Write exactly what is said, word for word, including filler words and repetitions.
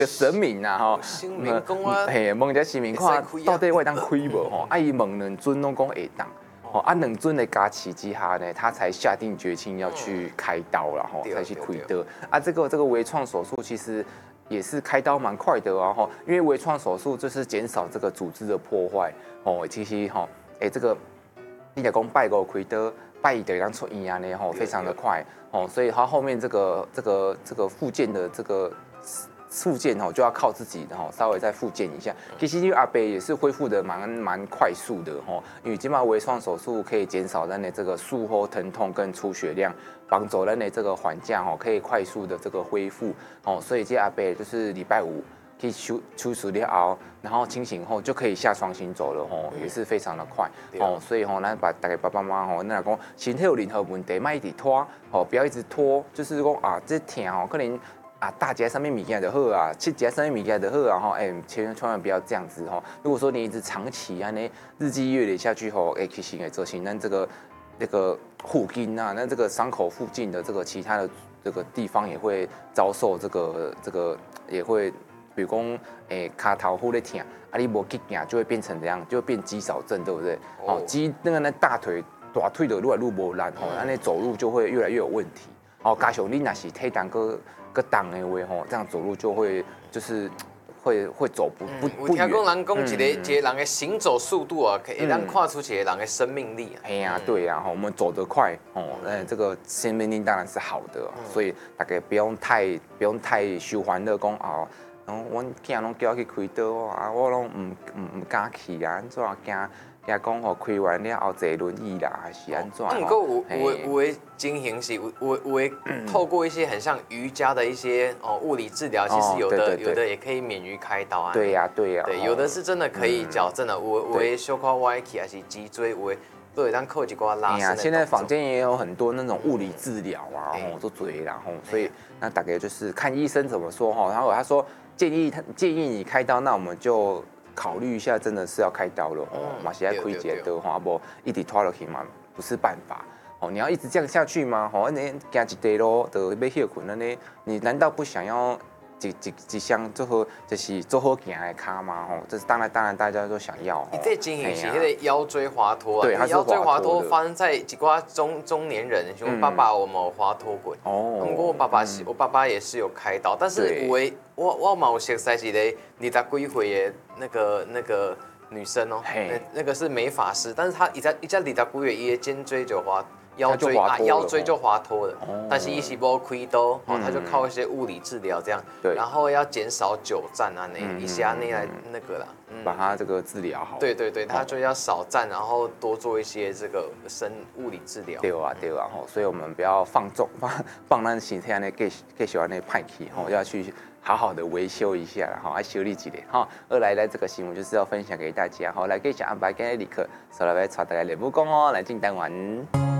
神明啊吼， 神明讲啊， 嘿，问者神明看到底会当开无吼？啊，伊问两尊拢讲会当。哦，啊，两尊的加持之下呢，他才下定决心要去开刀了吼，才去开刀。啊，这个这个微创手术其实也是开刀蛮快的啊吼，因为微创手术就是减少这个组织的破坏哦。其实吼，哎，这个你讲拜五开刀，拜一的让出院安尼吼，非常的快哦，所以他后面这个这个这个复健的这个。复健吼就要靠自己的吼，稍微再复健一下。其实因为阿伯也是恢复的蛮蛮快速的吼，因为今嘛微创手术可以减少咱的这个术后疼痛跟出血量，帮助咱的这个缓降吼，可以快速的这个恢复哦。所以这阿伯就是礼拜五可以手手术了后，然后清醒后就可以下床行走了吼，也是非常的快哦。所以吼，咱把大家爸爸妈妈吼，那讲身体有任何问题，莫一直拖哦，不要一直拖，就是讲啊这疼吼可能。啊，大节上面物件就好啊，七节上面物件就好啊，哈，哎，千千万不要这样子哈。如果说你一直长期啊，那日积月累下去后，哎，其实会造成咱这个那个附近啊，那这个伤口附近的这个其他的这个地方也会遭受这个这个也会，比如讲，哎，卡头或者疼，啊，你无去行就会变成怎样，就会变肌少症，对不对？哦，肌那个那大腿、大腿的越来越无力，吼，那那走路就会越来越有问题。哦，加上你若是体重个。个档的话吼，这样走路就会就是会会走不不不远。有听讲人讲一个一个人的行走速度啊，可以让跨出一个人的生命力啊。 哎呀，对呀，我们走得快哦，那这个生命力当然是好的，所以大家不用太不用太虚幻的讲啊，然后我囝拢叫我去开刀啊，我拢唔唔唔敢去啊，安怎惊？也讲吼，开完了后坐轮椅啦，还是安怎？ 不过有有有的情形是，有有有的透过一些很像瑜伽的一些哦物理治疗，其实有的有的也可以免于开刀啊。 对呀对呀。 对，有的是真的可以矫正的，有有的小可歪起还是脊椎，有的都会当扣几挂拉伸的。 现在坊间也有很多那种物理治疗啊，吼都做然后，所以那大概就是看医生怎么说哈。然后他说建议他建议你开刀，那我们就。考虑一下，真的是要开刀了哦，嘛是要开一刀哈，不一直拖落去嘛，不是办法哦。你要一直这样下去吗？哦，那行一地路就要休困，那你你难道不想要一一一项做好就是做好行的卡吗？哦，这是当然当然大家都想要。 你这情形是那个腰椎滑脱啊， 对， 腰椎滑脱发生在几挂中中年人，像我爸爸我冇滑脱过哦。不过我爸爸是我爸爸也是有开刀，但是我我我冇熟悉是咧二十几岁的。那个那个女生哦，那那个是美发师，但是她一在一在二十几岁，伊的肩椎就滑，腰椎啊腰椎就滑脱了，但是伊是无开刀，哦，他就靠一些物理治疗这样，对，然后要减少久站啊，那一下那来那个啦， 把它这个治疗好。 对对对，他就要少站，然后多做一些这个生物理治疗。 对啊对啊，吼，所以我们不要放纵放放咱身体安尼继继续安尼派去，吼，要去。好好的维修一下，好，来修理几点，哈。二来呢，这个新闻就是要分享给大家，好，来给小安排跟立刻，所以来带大家来不讲哦，来进单元。